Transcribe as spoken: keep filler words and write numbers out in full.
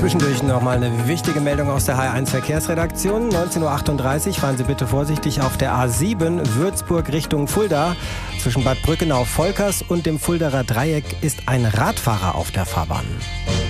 Zwischendurch noch mal eine wichtige Meldung aus der H eins Verkehrsredaktion. neunzehn Uhr achtunddreißig, fahren Sie bitte vorsichtig auf der A sieben Würzburg Richtung Fulda. Zwischen Bad Brückenau-Volkers und dem Fuldaer Dreieck ist ein Radfahrer auf der Fahrbahn.